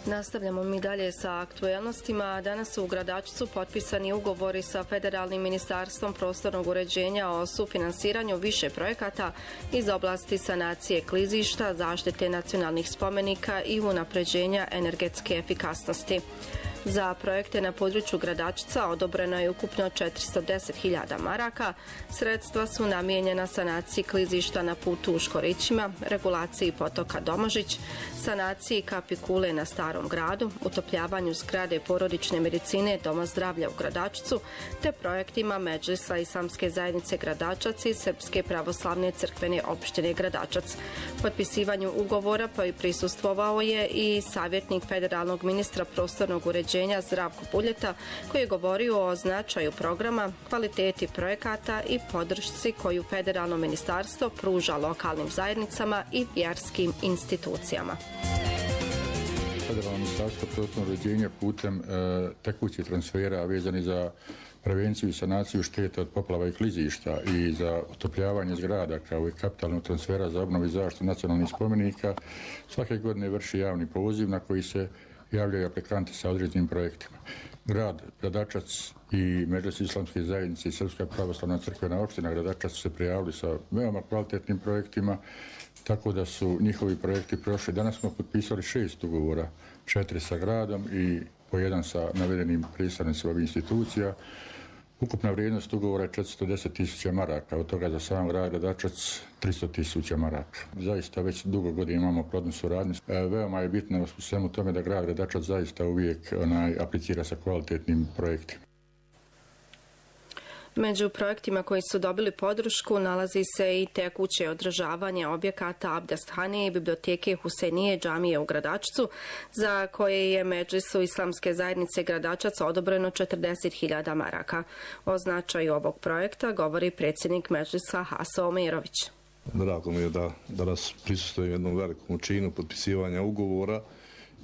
Nastavljamo mi dalje sa aktuelnostima. Danas su u Gradačcu potpisani ugovori sa Federalnim ministarstvom prostornog uređenja o sufinansiranju više projekata iz oblasti sanacije klizišta, zaštite nacionalnih spomenika i unapređenja energetske efikasnosti. Za projekte na području Gradačca odobreno je ukupno 410.000 maraka. Sredstva su namijenjena sanaciji klizišta na putu u Škorićima, regulaciji potoka Domažić, sanaciji kapi kule na Starom gradu, utopljavanju zgrade porodične medicine Doma zdravlja u Gradačcu, te projektima Medžlisa Islamske zajednice Gradačac i Srpske pravoslavne crkvene opštine Gradačac. Potpisivanju ugovora prisustvovao je i savjetnik federalnog ministra prostornog uređenja Zdravko Puljeta, koji je govorio o značaju programa, kvaliteti projekata i podršci koju federalno ministarstvo pruža lokalnim zajednicama i vjerskim institucijama. Federalno ministarstvo prostornog uređenja putem tekućih transfera vezani za prevenciju i sanaciju šteta od poplava i klizišta i za utopljavanje zgrada kao i kapitalnog transfera za obnovu i zaštitu nacionalnih spomenika svake godine vrši javni poziv na koji se javljaju aplikanti sa određenim projektima. Grad Gradačac i Medžlis Islamske zajednice i Srpska pravoslavna crkvena opština Gradačac su se prijavili sa veoma kvalitetnim projektima, tako da su njihovi projekti prošli. Danas smo potpisali 6 ugovora, 4 sa gradom i po 1 sa navedenim predstavnicima ovih institucija. Ukupna vrijednost ugovora je 410.000 maraka, od toga za sam grad Gradačac 300.000 maraka. Zaista već dugo godina imamo plodnu suradnju. Veoma je bitno u svemu tome da grad Gradačac zaista uvijek aplicira sa kvalitetnim projektima. Među projektima koji su dobili podršku nalazi se i tekuće održavanje objekata Abdesthane i biblioteke Husejnije džamije u Gradačcu, za koje je Medžlisu Islamske zajednice Gradačac odobreno 40.000 maraka. O značaju ovog projekta govori predsjednik Medžlisa Haso Omerović. Drago mi je da danas prisustujem jednom velikom činu potpisivanja ugovora